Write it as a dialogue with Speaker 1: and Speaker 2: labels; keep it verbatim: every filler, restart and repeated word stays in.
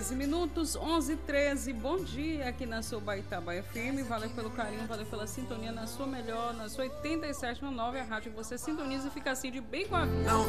Speaker 1: treze minutos, onze e treze. Bom dia aqui na sua Baitaba F M. Valeu pelo carinho, valeu pela sintonia na sua melhor, na sua oitenta e sete vírgula nove, a rádio que você sintoniza e fica assim de bem com a vida.